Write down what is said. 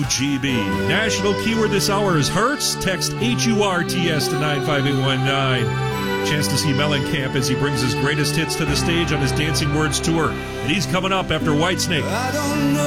WGB. National keyword this hour is Hurts. Text HURTS to 95819. Chance to see Mellencamp as he brings his greatest hits to the stage on his Dancing Words tour. And he's coming up after Whitesnake. I don't know